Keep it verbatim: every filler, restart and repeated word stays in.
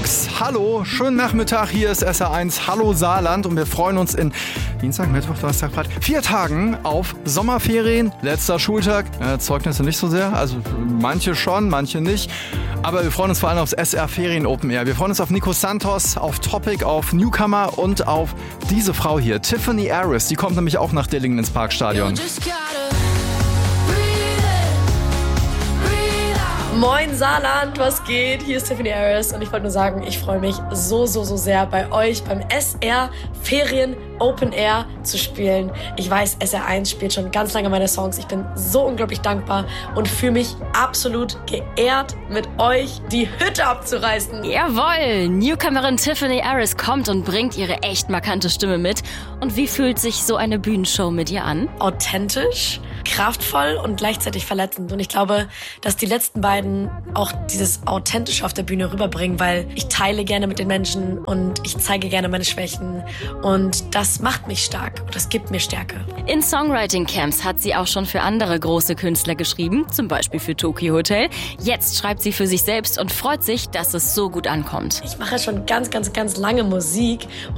Max, hallo, schönen Nachmittag, hier ist S R eins, hallo Saarland und wir freuen uns in Dienstag, Mittwoch, Donnerstag, Freitag, vier Tagen auf Sommerferien, letzter Schultag, äh, Zeugnisse nicht so sehr, also manche schon, manche nicht, aber wir freuen uns vor allem aufs S R Ferien Open Air. Wir freuen uns auf Nico Santos, auf Topic, auf Newcomer und auf diese Frau hier, Tiffany Harris, die kommt nämlich auch nach Dillingen ins Parkstadion. Moin Saarland, was geht? Hier ist Tiffany Harris und ich wollte nur sagen, ich freue mich so, so, so sehr bei euch beim S R Ferien Open Air zu spielen. Ich weiß, S R eins spielt schon ganz lange meine Songs. Ich bin so unglaublich dankbar und fühle mich absolut geehrt, mit euch die Hütte abzureißen. Jawohl, Newcomerin Tiffany Harris kommt und bringt ihre echt markante Stimme mit. Und wie fühlt sich so eine Bühnenshow mit ihr an? Authentisch, kraftvoll und gleichzeitig verletzend. Und ich glaube, dass die letzten beiden auch dieses Authentische auf der Bühne rüberbringen, weil ich teile gerne mit den Menschen und ich zeige gerne meine Schwächen. Und das macht mich stark und das gibt mir Stärke. In Songwriting-Camps hat sie auch schon für andere große Künstler geschrieben, zum Beispiel für Tokio Hotel. Jetzt schreibt sie für sich selbst und freut sich, dass es so gut ankommt. Ich mache schon ganz, ganz, ganz lange Musik